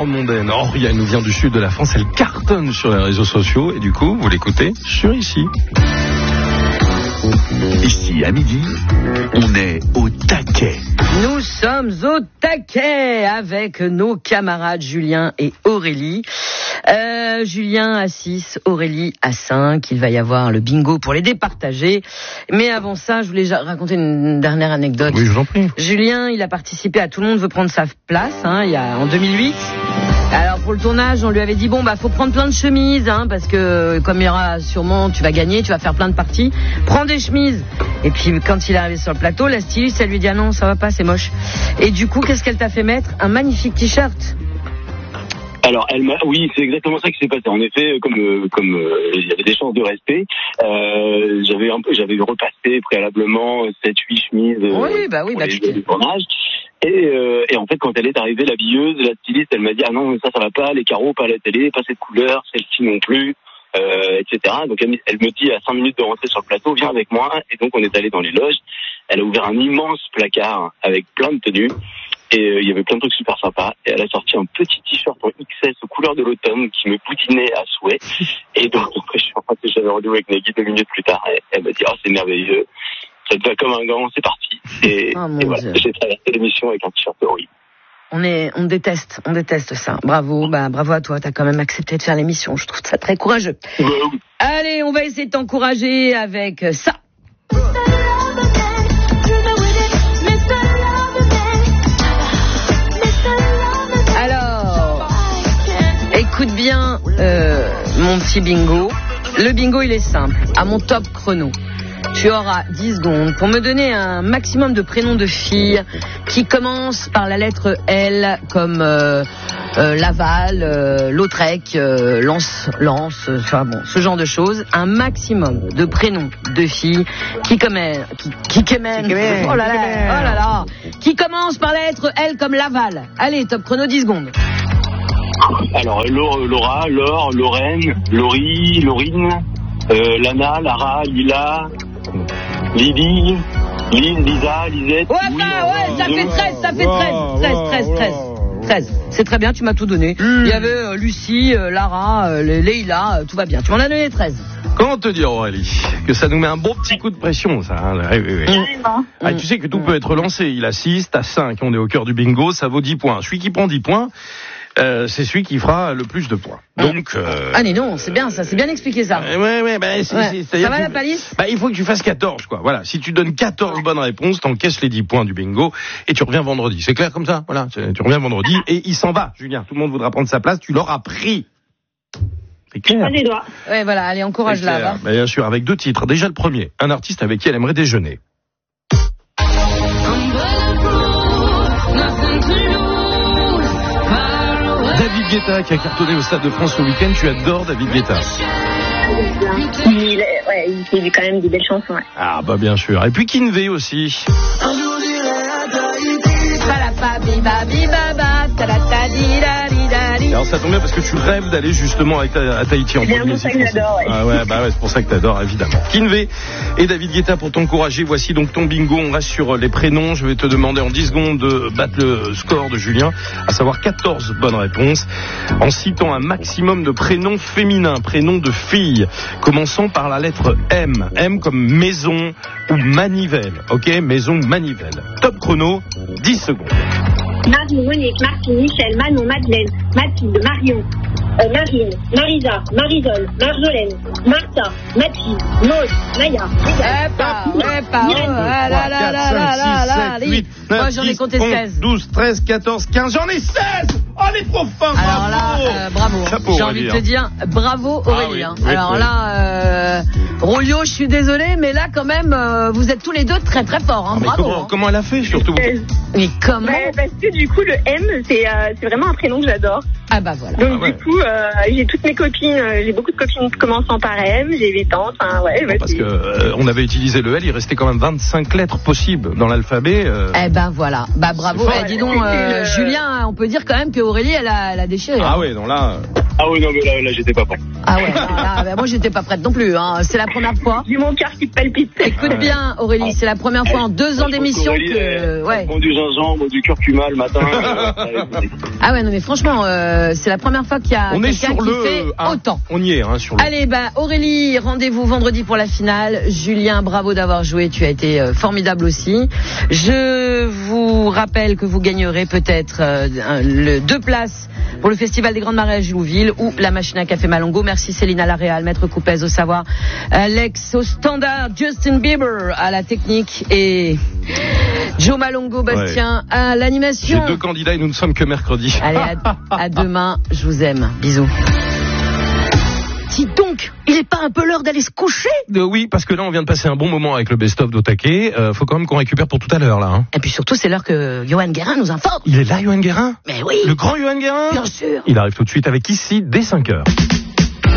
mondaine. Auria nous vient du sud de la France, elle cartonne sur les réseaux sociaux et du coup, vous l'écoutez sur Ici. Ici, à midi, on est au taquet. Nous sommes au taquet avec nos camarades Julien et Aurélie. Julien à 6, Aurélie à 5. Il va y avoir le bingo pour les départager. Mais avant ça, je voulais raconter une dernière anecdote. Oui, je vous en prie. Julien, il a participé à Tout le monde veut prendre sa place, en 2008. Alors pour le tournage, on lui avait dit faut prendre plein de chemises, parce que comme il y aura sûrement, tu vas gagner, tu vas faire plein de parties, prends des chemises. Et puis quand il est arrivé sur le plateau, la styliste, elle lui dit non, ça va pas, c'est moche. Et du coup, qu'est-ce qu'elle t'a fait mettre? Un magnifique t-shirt. Alors, oui, c'est exactement ça qui s'est passé. En effet, comme il y avait des chances de rester, j'avais repassé préalablement 7-8 chemises. Oui, du tournage. Et en fait, quand elle est arrivée, l'habilleuse, la styliste, elle m'a dit non, ça va pas, les carreaux, pas à la télé, pas cette couleur, celle-ci non plus, etc. Donc elle me dit à 5 minutes de rentrer sur le plateau, viens avec moi. Et donc on est allé dans les loges. Elle a ouvert un immense placard avec plein de tenues. Et il y avait plein de trucs super sympas. Et elle a sorti un petit t-shirt en XS aux couleurs de l'automne qui me boudinait à souhait. Et donc, j'avais rendez-vous avec Nagui 2 minutes plus tard. Et elle m'a dit c'est merveilleux. Ça te va comme un gant, c'est parti. Et voilà, j'ai traversé l'émission avec un t-shirt horrible. On déteste ça. Bravo à toi, t'as quand même accepté de faire l'émission. Je trouve ça très courageux. Oui. Allez, on va essayer de t'encourager avec ça. Écoute bien mon petit bingo. Le bingo, il est simple. À mon top chrono, tu auras 10 secondes pour me donner un maximum de prénoms de filles qui commencent par la lettre L, comme Laval, Lautrec, Lance, ce genre de choses. Un maximum de prénoms de filles qui commencent par la lettre L comme Laval. Allez, top chrono, 10 secondes. Alors, Laura, Laure, Lorraine, Laurie, Laurine, Lana, Lara, Lila, Lily, Lise, Lisa, Lisette. Ça fait 13. C'est très bien, tu m'as tout donné. Il y avait Lucie, Lara, Leïla, tout va bien. Tu m'en as donné 13. Comment te dire, Aurélie, que ça nous met un bon petit coup de pression, ça. Oui. Tu sais que tout peut être lancé. Il a 6, t'as 5. On est au cœur du bingo, ça vaut 10 points. Celui qui prend 10 points, c'est celui qui fera le plus de points. Donc, non, c'est bien ça, c'est bien expliqué ça. Ça va la palisse? Il faut que tu fasses 14, quoi. Voilà. Si tu donnes 14 bonnes réponses, t'encaisses les 10 points du bingo et tu reviens vendredi. C'est clair comme ça? Voilà. Tu reviens vendredi et il s'en va, Julien. Tout le monde voudra prendre sa place, tu l'auras pris. C'est clair. Les doigts. Ouais, voilà, allez, encourage-la. Bien sûr, avec 2 titres. Déjà le premier, un artiste avec qui elle aimerait déjeuner. David Guetta qui a cartonné au Stade de France ce week-end. Tu adores David Guetta? Il fait quand même des belles chansons. Ouais. Ah bien sûr. Et puis Kinvey aussi. Alors ça tombe bien parce que tu rêves d'aller justement à Tahiti en Polynésie. C'est pour ça que j'adore. C'est pour ça que t'adores évidemment. Kinvey et David Guetta pour t'encourager. Voici donc ton bingo. On reste sur les prénoms. Je vais te demander en 10 secondes de battre le score de Julien, à savoir 14 bonnes réponses, en citant un maximum de prénoms féminins, prénoms de filles, commençant par la lettre M. M comme maison ou manivelle. Ok, maison ou manivelle. Top chrono, 10 secondes. Marie, Monique, Martine, Michel, Manon, Madeleine, Mathilde, Marion, Marine, Marisa, Marisol, Marjolaine, Martha, Mathilde, Maud, Maya, 8, 9, moi j'en ai compté 16. 12, 13, 14, 15, j'en ai 16. Oh les profans. Alors là, bravo. J'ai envie de te dire bravo Aurélie. Alors là, Rolio, je suis désolé, mais là quand même, vous êtes tous les deux très très forts. Bravo. Comment elle a fait surtout? Mais comment? Parce que du coup le M, c'est vraiment un prénom que j'adore. Voilà. Donc du coup, j'ai toutes mes copines, j'ai beaucoup de copines commençant par M, j'ai mes tantes, parce que on avait utilisé le L, il restait quand même 25 lettres possibles dans l'alphabet. Voilà. Bravo. Dis donc, Julien, on peut dire quand même que Aurélie, elle a déchiré. Ah oui, non mais là j'étais pas prêt. Ah ouais, moi j'étais pas prête non plus, hein. C'est la première fois. J'ai mon cœur qui palpite. Écoute bien Aurélie, c'est la première fois en 2 ans d'émission que... Elle prend du gingembre, du curcuma le matin. Ah ouais, non mais franchement, c'est la première fois qu'il y a quelqu'un qui fait autant. On y est, hein, sur le... Allez, Aurélie, rendez-vous vendredi pour la finale. Julien, bravo d'avoir joué, tu as été formidable aussi. Je vous rappelle que vous gagnerez peut-être 2 places pour le Festival des Grandes Marées à Gilouville ou la machine à café Malongo. Merci Céline à la Réal, Maître Coupez au savoir, Alex au standard, Justin Bieber à la technique et Joe Malongo, Bastien à l'animation. J'ai 2 candidats et nous ne sommes que mercredi. Allez, à demain, je vous aime. Bisous. Dis donc, il est pas un peu l'heure d'aller se coucher? Oui, parce que là, on vient de passer un bon moment avec le best-of d'Otake. Faut quand même qu'on récupère pour tout à l'heure, là. Hein. Et puis surtout, c'est l'heure que Johan Guérin nous informe. Il est là, Johan Guérin? Mais oui. Le grand Johan Guérin? Bien sûr. Il arrive tout de suite avec Ici, dès 5h.